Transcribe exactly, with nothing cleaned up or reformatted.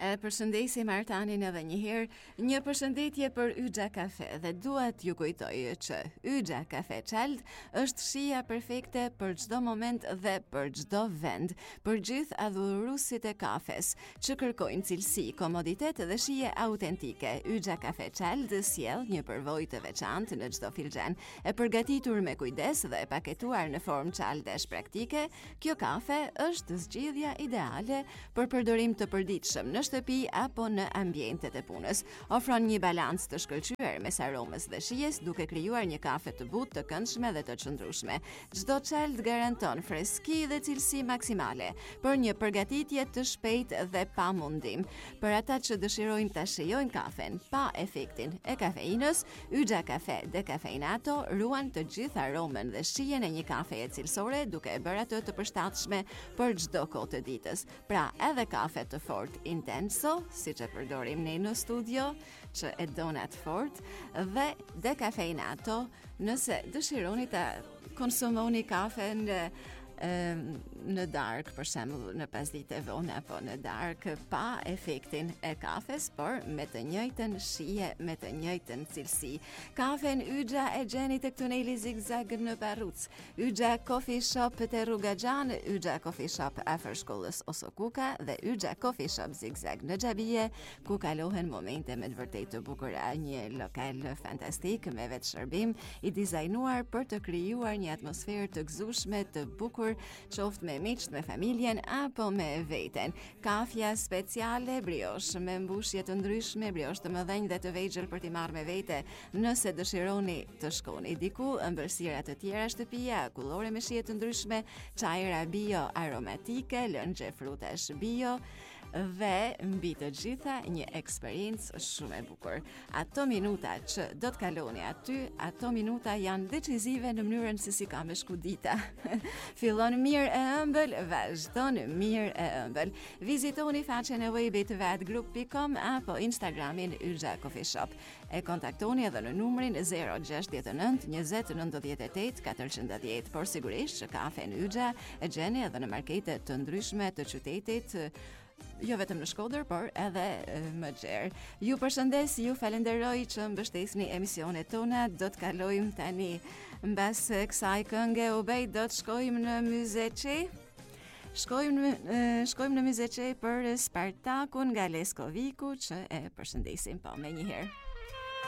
E përshëndesim Artanin edhe një herë, një përshëndetje për Yxha Kafe dhe dua t'ju kujtoj që Yxha Kafe Çald është shija perfekte për çdo moment dhe për çdo vend, për gjithë adhuruesit e kafes që kërkojnë cilësi, komoditet dhe shije autentike. Yxha Kafe Çald sjell një përvojë të veçantë në çdo filxhan, e përgatitur me kujdes dhe e paketuar në formë çaldesh praktike. Kjo kafe është zgjidhja ideale për përdorim të përditshëm në shtëpi apo në ambientet e punës. Ofron një balancë të shkëlqyer mes aromës dhe shijes, duke krijuar një kafe të butë, të këndshme dhe të qëndrueshme. Çdo çald garanton freski dhe cilësi maksimale për një përgatitje të shpejtë dhe pa mundim. Për ata që dëshirojnë ta shijojnë kafen pa efektin e kafeinës, Yxha Kafe Decafeinato ruan të gjithë aromën dhe shijen e një kafeje cilësore, duke e bërë atë të përshtatshme për çdo kohë të ditës. Pra, edhe kafe të fortë Intenso, si që përdorim ne në studio, që e donat fort, dhe Decafeinato, nëse dëshironi ta konsumoni kafe në në darkë, për shembull në pasdite vonë apo në darkë, pa efektin e kafes, por me të njëjtën shije, me të njëjtën cilësi. Kafen Yxha e gjeni tek tuneli Zigzag në Parruc. Yxha Coffee Shop te Rruga Xhan, Yxha Coffee Shop afër shkollës Osokuka dhe Yxha Coffee Shop Zigzag në Xhabije, ku kalohen momente me të vërtetë të bukura, një lokal fantastik me vetë shërbim i dizajnuar për të krijuar një atmosferë të gëzueshme, të bukur, qoftë me miqt, me familjen apo me veten. Kafja speciale brioche me mbushje të ndryshme, brioche të mëdhenj dhe të vegjël për t'i marrë me vete. Nëse dëshironi të shkoni diku, ëmbëlsira të tjera shtëpia, akullore me shije të ndryshme, çajra bio aromatike, lëngje frutash bio dhe mbi të gjitha një eksperiencë shumë e bukur. Ato minuta që do të kaloni aty, ato minuta janë decizive në mënyrën se si ka me shku dita. Fillon mirë e ëmbël, vazhdon mirë e ëmbël. Vizitoni faqen e webit vatgroup dot com apo Instagramin Yxha Coffee Shop. E kontaktoni edhe në numrin zero gjasht nënt njëzet nëntëdhjetë e tetë katërqind e dhjetë. Por sigurisht që kafen Yxha e gjeni edhe në markete të ndryshme të qytetit, jo vetëm në Shkodër, por edhe më gjerë. Ju përshëndes, ju falenderoj që mbështesni emisionet tona. Do të kalojmë tani mbas kësaj kënge Obej, do të shkojmë në Muzeçi. Shkojmë shkojmë në Muzeçi për Spartakun nga Leskoviku, që e përshëndesim po me njëherë.